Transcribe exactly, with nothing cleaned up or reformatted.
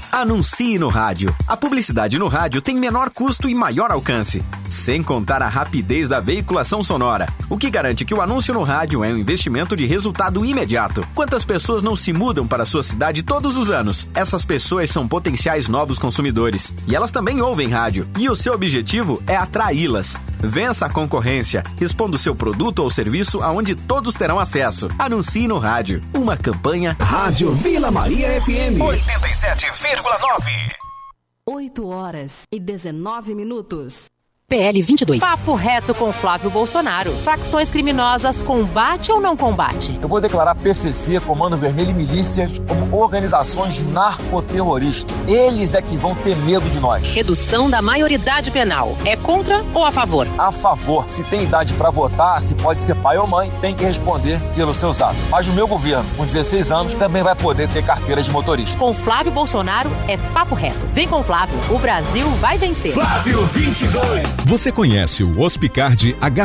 Anuncie no rádio. A publicidade no rádio tem menor custo e maior alcance, sem contar a rapidez da veiculação sonora, o que garante que o anúncio no rádio é um investimento de resultado imediato. Quantas pessoas não se mudam para a sua cidade todos os anos? Essas pessoas são potenciais novos consumidores e elas também ouvem rádio. E o seu objetivo é atraí-las. Vença a concorrência. Responda o seu produto ou serviço aonde todos terão acesso. Anuncie no rádio. Uma campanha Rádio Vila Maria F M oitenta e sete vírgula nove. oito horas e dezenove minutos. P L vinte e dois. Papo reto com Flávio Bolsonaro. Facções criminosas combate ou não combate? Eu vou declarar P C C, Comando Vermelho e milícias como organizações narcoterroristas. Eles é que vão ter medo de nós. Redução da maioridade penal. É contra ou a favor? A favor. Se tem idade para votar, se pode ser pai ou mãe, tem que responder pelos seus atos. Mas o meu governo, com dezesseis anos, também vai poder ter carteira de motorista. Com Flávio Bolsonaro é papo reto. Vem com Flávio. O Brasil vai vencer. Flávio vinte e dois. Você conhece o Hospicard H